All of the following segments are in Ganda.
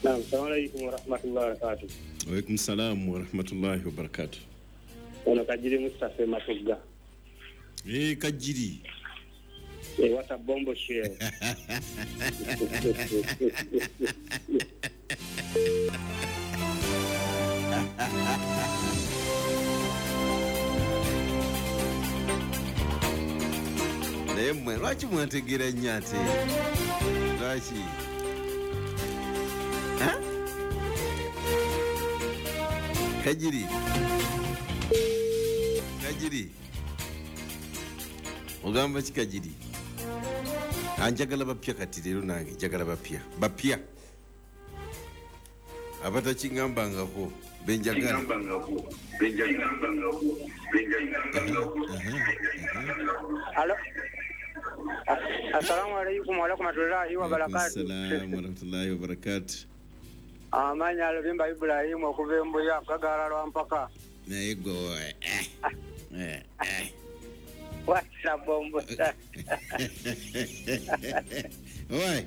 Naam, assalamu alaykum wa rahmatullahi wa barakatuh. Wa alaykum salam wa rahmatullahi wa barakatuh. Ono Kajiri Mustafa Matuga. Kajiri. What a bombo share. Lemwe lwaki mwategeera nnyo ate? Lwaki? Kajiri. Ogamba ki Kajiri? Anjagala bapya kati leero nange njagala bapya. Abatakingambangako benjagala. Hello. Assalamu alaykum wa rahmatullahi wa barakatuh. Assalamu warahmatullahi wabarakatuh. Amanya Lubimba Ibrahim okuva Mbuya Kagala Lwampaka. Naye go. What's a bombo? Oi.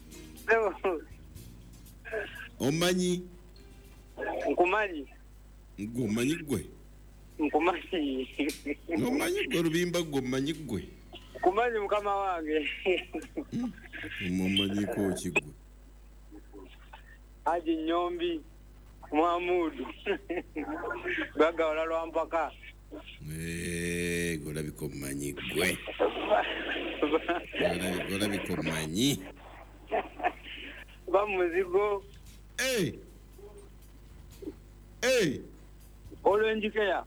Omanyi? Nkumanyi. Ngomanyi gwe. Nkumanyi. Omanyi gwe Lubimba gwe omanyi gwe. Kumanyi mukama wange. Omanyi ko kigwe. Haji Nyombi Muhamudu. Gagala Lwampaka. Gola bikomanyi gwe. Gola bikomanyi. Bamuzigo. Orange care.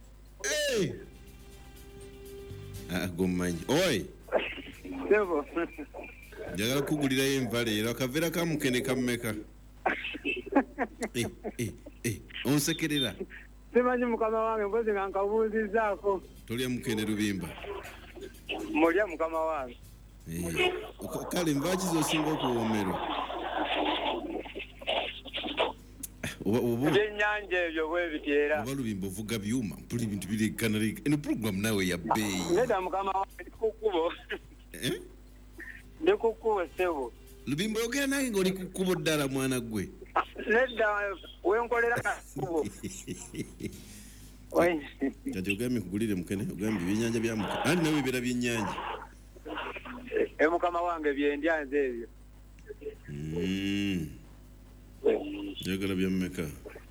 Gomanyi. Oi. Sebo. Njagala kugulira envale era akavera ka mukene kammeka. Onsekerera. Simanyi mukama wange mpozi nga nkabuuzizaako. Tolya mukene Lubimba. Mulya mukama wange. Kale nvaaki z'osinga okuwoomerwa. Ebyennyanja ebyo bwe biteera. Oba Lubimba ovuga byuma mpuli bintu bireekana. Eno program nawe ya bbeeyi. Nedda mukama wange ndi ku kkubo. Ndi ku kkubo sebo. Lubimba oyogera nange ng'oli ku kkubo ddala mwana gwe. Nedda wenkolera ka kkubo. Kati ogambye nkugulire mukene ogambye ebyennyanja bya mukene. Ani nawe bibeera byennyanja. Mukama wange byendyanza ebyo. Njagala bya mmeka?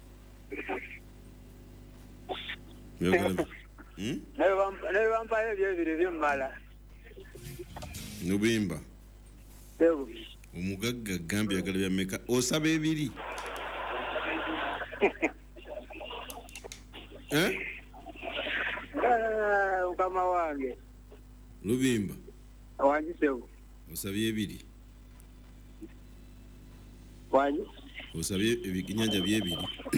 Naye bampayo ebyo ebiri byemmala. Lubimba. Sebo. Omugagga gambye yagala bya mmeka? Osaba ebiri. Mukama wange. Lubimba. Wangi sebo. Osabye ebiri. Wangi. Osabye ebyennyanja byebiri.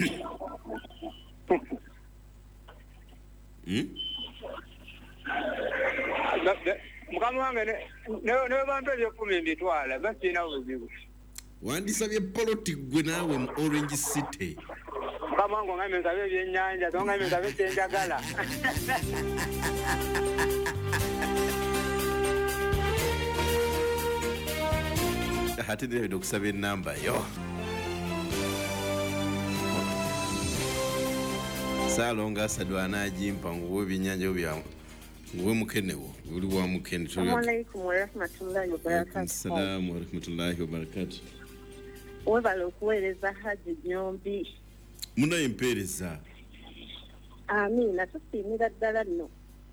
Mukama wange ne bantu eby'ekkumi mbitwala basirina buzibu. Wandisabye poloti gwe naawe mu Orange City. Mukama wange ngambe nsabe ebyennyanja tongambe nsabe kyenjagala. Ate ndabira okusaba ennamba yo. Saalonga Asadu anaagimpa nguwe ebyennyanja byamu. Nguwe mukenewo uli wa mukene. Assalamu alaykum wa rahmatullahi wa barakatuh. Assalamu wa rahmatullahi wa barakatuh. Webale okuweereza Haji Nyombi. Munaye mpeereza. Amiina tusiimira ddala nno.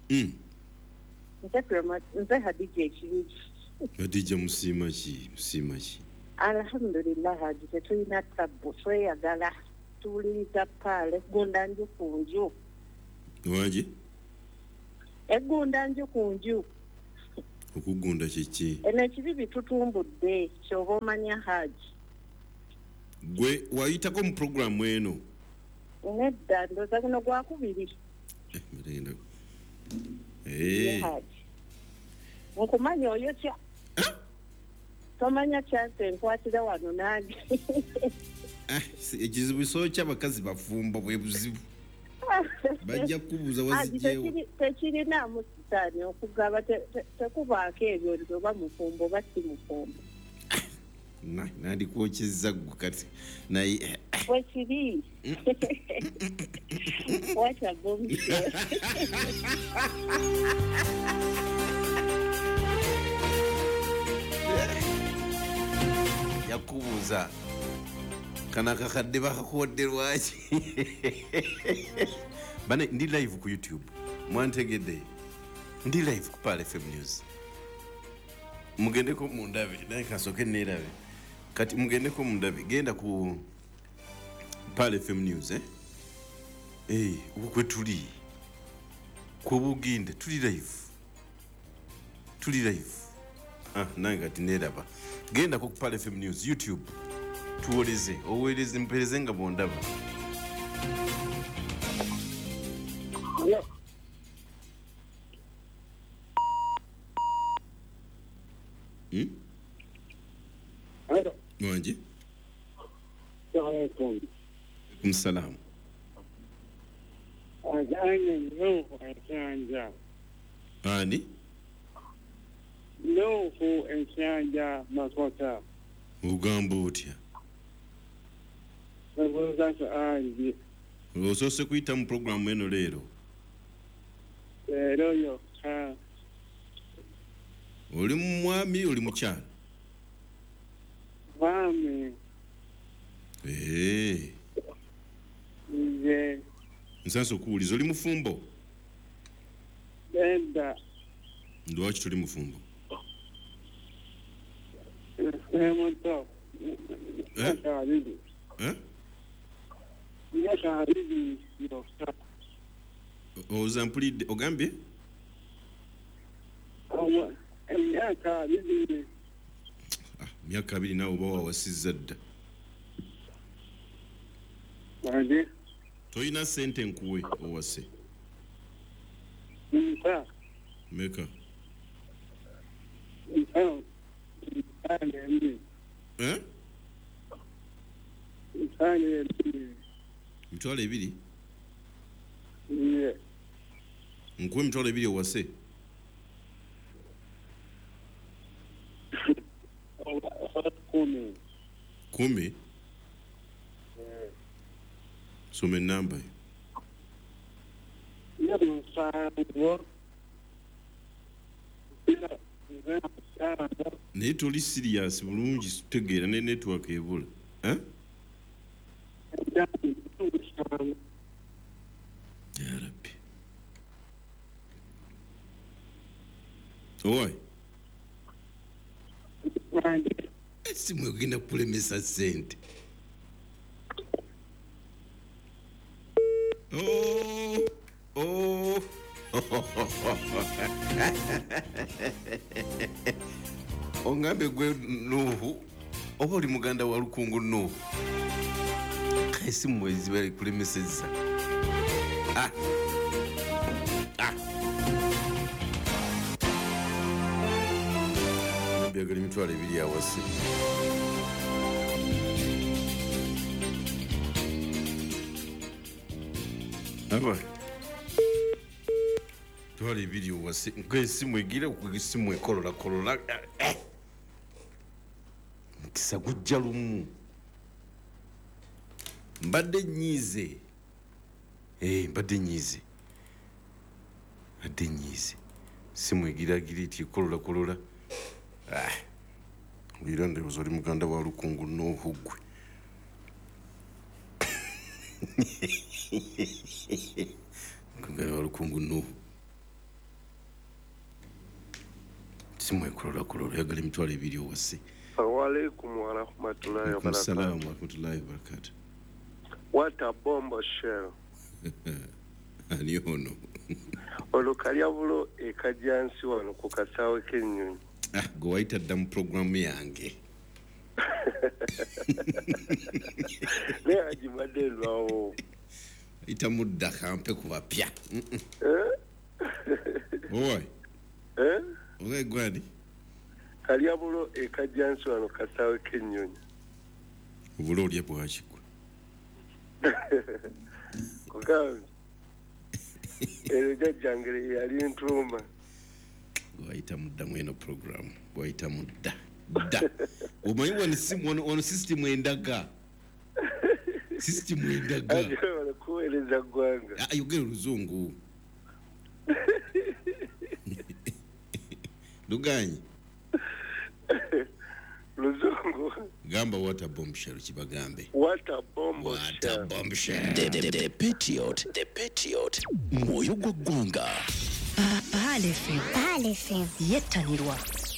Nze Hadija Ekirungi. Hadija musiima ki? Alhamdulillah Haji tetulina tabbu tweyagala tuwuliriza paale gunda nju ku nju. Wangi? Egunda nju ku nju. Okugunda kiki? Eno ekibibi tutumbudde ky'oba omanya Haji. Gwe wayitako mu programu eno? Nedda ndooza guno gwakubiri. Mirenda. Haji. Nkumanya oyo kya. Tomanya kyase nkwatira wano nange. Ekizibu ky'abakazi bafumba bwe buzibu. Bajja kubuuza wazijjeewo. Tekirinamu sitaani okugaba tekubaako ebyo oba mufumbo oba si mufumbo. nandikwokyezza ggwe kati naye wekiri what a bombshell. yakubuuza kana kakadde bakakodde lwaki bane ndi live ku YouTube mwantegedde ndi live ku Pal FM News mugendeko mundabe naye kasoke neerabe kati mugendeko mundabe genda ku Pal FM News ukwe tuli kubuginde tuli live nange kati neeraba genda ku Pal FM News YouTube tuwoleze oweereze mpereze nga bondaba mwanje Alaikum salam Azani Nuhu Ensanja ani Nuhu Ensanja Makota ugamba otya Nabuuza suali osoose kuyita mu programu eno leero leero yokka oli mwami oli mukyala mwami nze nsansa okuwuliza oli mufumbo edda lwaki toli mufumbo muto abiri myaka abiri yokka ozampulidde ogambye emyaka abiri myaka abiri naawe oba wawasizza dda ade toyina sente nkuwe owase nta meka mitwalo ebiri nkuwe mitwalo ebiri owase kumi soma enamba naye toli sirias bulungi tegeera ne network ebula yarabbi owai esimu egenda kulemesa sente ongambe gwe Nuhu oba oli muganda wa lukungu Nuhu esimu eziba kulemeseza byagala emitwalo ebiri awasi aba twali ebiri owase nk'esimu egira esimu ekolola mukisa gujja lumu mbadde nyiize simu egiragira eti ekolola wira ndowooza oli muganda wa lukungu Nuhu gwe muganda wa lukungu Nuhu simu ekolola yagala emitwalo ebiri owase Assalamualaikum warahmatullahi wabarakatuh. Assalamu warahmatullahi wabarakatuh. What a bombshell. Ani ono. Olukalya bulo ekajansi wano ku kasaawe k'ennyonyi. Gwe wayita dda mu programu yange. Naye agimadde lwawo. Ita mudda kampe ku bapya. Owai. Owai gwani. Kalya bulo ekajansi wano kasaawe k'ennyonyi. Obulo olya bwakigwa. Kugambi. Ero jajjangere yali ntruma. Wayita mudda mweno programu. Wayita mudda. omanyi wano system endaga kuweereza ggwanga ayogera oluzungu luganyi luzungu gamba water bomb shell kibagambe water bomb shell the patriot moyo gwa ggwanga Pale FM yettanirwa